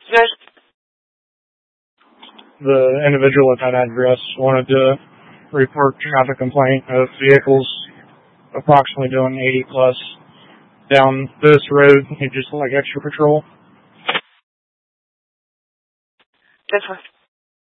Yes. The individual at that address wanted to report traffic complaint of vehicles approximately doing 80 plus down this road. He just like extra patrol. That's right.